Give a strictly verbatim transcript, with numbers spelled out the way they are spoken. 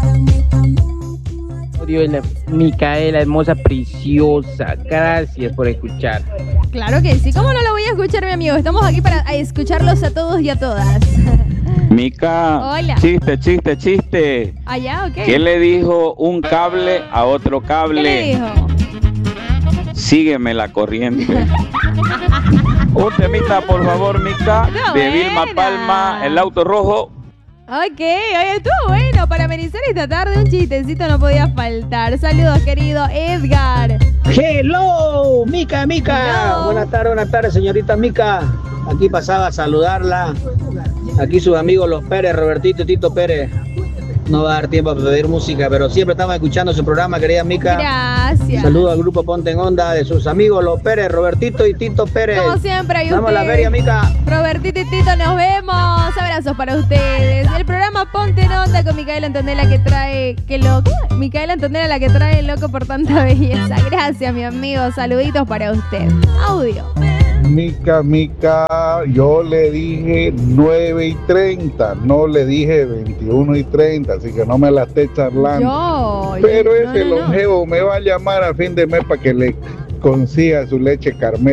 Dios, la Micaela, hermosa, preciosa. Gracias por escuchar. Claro que sí. ¿Cómo no lo voy a escuchar, mi amigo? Estamos aquí para escucharlos a todos y a todas. Mica, Hola. chiste, chiste, chiste. ¿Allá o qué? ¿Qué le dijo un cable a otro ¿Qué cable? le dijo? Sígueme la corriente. Un temita, por favor, Mica, Está de Vilma buena. Palma, El auto rojo. Ok, oye, estuvo bueno. Para amenizar esta tarde un chistecito no podía faltar. Saludos, querido Edgar. Hello, Mica, Mica. Hello. Buenas tardes, buenas tardes, señorita Mica. Aquí pasaba a saludarla. Aquí sus amigos los Pérez, Robertito y Tito Pérez. No va a dar tiempo a pedir música, pero siempre estamos escuchando su programa, querida Mica. Gracias. Saludos al grupo Ponte en Onda de sus amigos los Pérez, Robertito y Tito Pérez. Como siempre, hay Vamos a la ustedes. feria, Mica. Robertito y Tito, nos vemos. Abrazos para ustedes. El programa Ponte en Onda con Micaela Antonella que trae... ¿Qué loco? Micaela Antonella la que trae el loco por tanta belleza. Gracias, mi amigo. Saluditos para usted. Audio. Mica, Mica, yo le dije nueve y treinta, no le dije veintiuno y treinta, así que no me la esté charlando. Yo. Pero yo- no, ese no, no. longevo me va a llamar a fin de mes para que le consiga su leche Carmel.